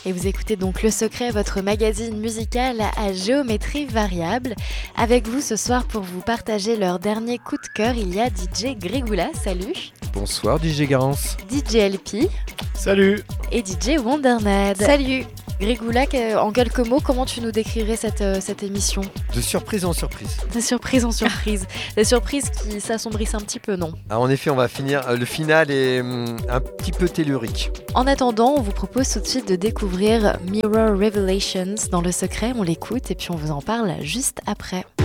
Et vous écoutez donc Le Secret, votre magazine musical à géométrie variable. Avec vous ce soir pour vous partager leur dernier coup de cœur, il y a DJ Grégula, salut. Bonsoir DJ Garance. DJ LP. Salut. Et DJ Wondernad. Salut. Grégula, en quelques mots, comment tu nous décrirais cette émission ? De surprise en surprise. De surprise en surprise. Des surprises qui s'assombrissent un petit peu, non ? En effet, on va finir. Le final est un petit peu tellurique. En attendant, on vous propose tout de suite de découvrir Mirror Revelations dans Le Secret. On l'écoute et puis on vous en parle juste après.